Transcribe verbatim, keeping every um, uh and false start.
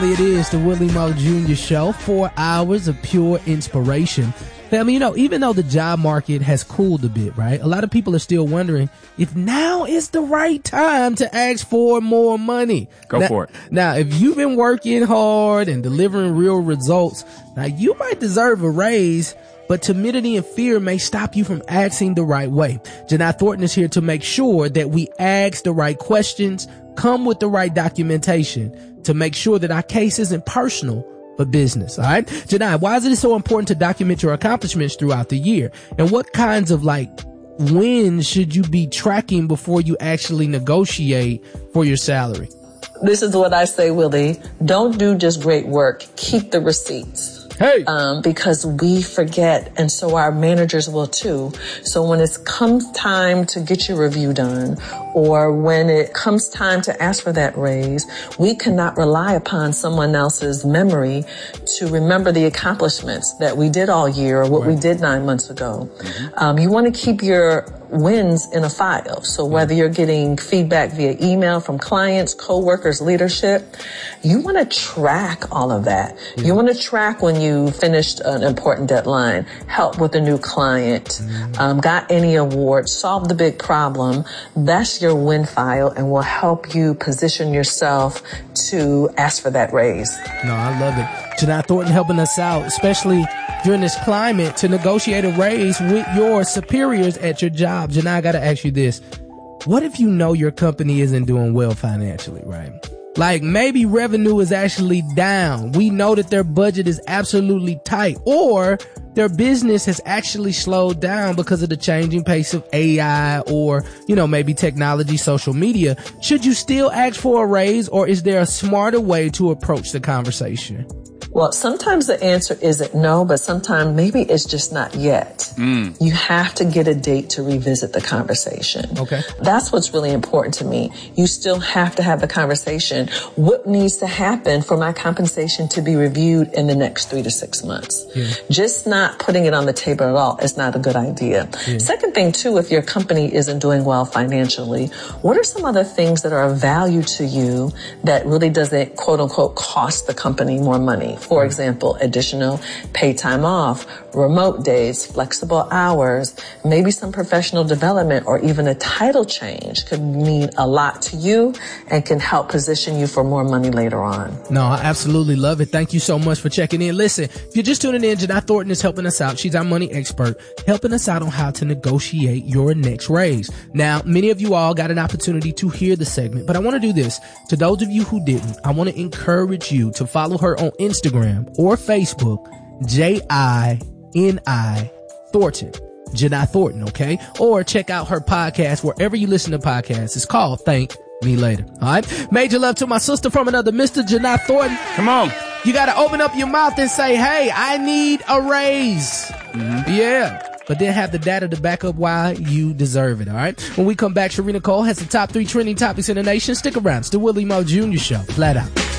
It is the Willie Moe Junior Show, four hours of pure inspiration. Family, you know, even though the job market has cooled a bit, right? A lot of people are still wondering if now is the right time to ask for more money. Go now, for it. Now, if you've been working hard and delivering real results, now you might deserve a raise, but timidity and fear may stop you from asking the right way. Janai Thornton is here to make sure that we ask the right questions, come with the right documentation to make sure that our case isn't personal, but business. All right. Janai, why is it so important to document your accomplishments throughout the year? And what kinds of like wins should you be tracking before you actually negotiate for your salary? This is what I say, Willie. Don't do just great work. Keep the receipts. Hey. Um, because we forget, and so our managers will too. So when it comes time to get your review done, or when it comes time to ask for that raise, we cannot rely upon someone else's memory to remember the accomplishments that we did all year or what right. we did nine months ago. Mm-hmm. Um, you want to keep your wins in a file. So whether you're getting feedback via email from clients, coworkers, leadership, you want to track all of that. Yeah. You want to track when you finished an important deadline, help with a new client, mm-hmm. um, got any awards, solved the big problem. That's your win file and will help you position yourself to ask for that raise. No, I love it. Janai Thornton helping us out, especially during this climate, to negotiate a raise with your superiors at your job. Janai, I got to ask you this. What if you know your company isn't doing well financially, right? Like maybe revenue is actually down. We know that their budget is absolutely tight, or their business has actually slowed down because of the changing pace of A I or, you know, maybe technology, social media. Should you still ask for a raise, or is there a smarter way to approach the conversation? Well, sometimes the answer isn't no, but sometimes maybe it's just not yet. Mm. You have to get a date to revisit the conversation. Okay. That's what's really important to me. You still have to have the conversation. What needs to happen for my compensation to be reviewed in the next three to six months? Yeah. Just not putting it on the table at all is not a good idea. Yeah. Second thing, too, if your company isn't doing well financially, what are some other things that are of value to you that really doesn't, quote unquote, cost the company more money? For example, additional paid time off, remote days, flexible hours, maybe some professional development, or even a title change could mean a lot to you and can help position you for more money later on. No, I absolutely love it. Thank you so much for checking in. Listen, if you're just tuning in, Janai Thornton is helping us out. She's our money expert, helping us out on how to negotiate your next raise. Now, many of you all got an opportunity to hear the segment, but I want to do this. To those of you who didn't, I want to encourage you to follow her on Instagram or Facebook, J I N I Thornton, Janai Thornton, okay? Or check out her podcast wherever you listen to podcasts. It's called Thank Me Later, all right? Major love to my sister from another Mister Janai Thornton. Come on. You got to open up your mouth and say, hey, I need a raise. Mm-hmm. Yeah. But then have the data to back up why you deserve it, all right? When we come back, Sharina Cole has the top three trending topics in the nation. Stick around. It's the Willie Moe Junior Show. Flat out.